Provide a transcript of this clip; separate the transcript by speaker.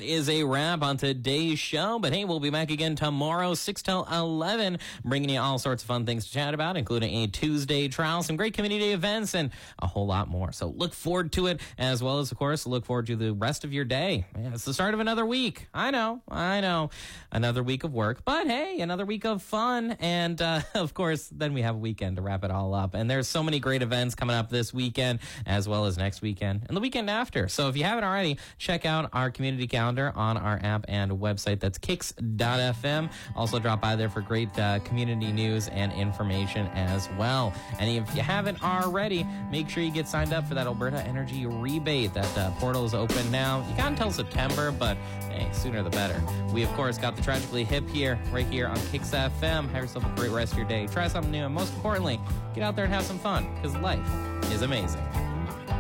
Speaker 1: is a wrap on today's show. But hey, we'll be back again tomorrow, 6 till 11, bringing you all sorts of fun things to chat about, including a Tuesday trial, some great community events, and a whole lot more. So look forward to it, as well as, of course, look forward to the rest of your day. Man, it's the start of another week. I know. Another week of work. But hey, another week of fun. And, of course, then we have a weekend to wrap it all up. And there's so many great events coming up this weekend, as well as next weekend and the weekend after. So if you haven't already, check out our community calendar on our app and website. That's kicks.fm. Also drop by there for great community news and information as well. And if you haven't already, make sure you get signed up for that Alberta Energy Rebate. That portal is open now. You got until September, but hey, sooner the better. We, of course, got the Tragically Hip here, right here on Kicks FM. Have yourself a great rest of your day. Try something new, and most importantly, get out there and have some fun, because life is amazing.